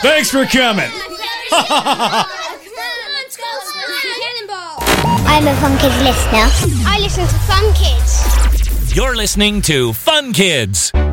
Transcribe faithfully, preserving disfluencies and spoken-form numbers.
Thanks for coming. I'm a Fun Kids listener. I listen to Fun Kids. You're listening to Fun Kids.